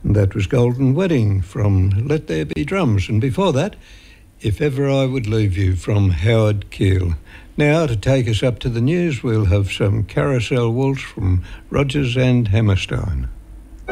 And that was Golden Wedding from Let There Be Drums. And before that, If Ever I Would Leave You from Howard Keel. Now, to take us up to the news, we'll have some Carousel Waltz from Rodgers and Hammerstein.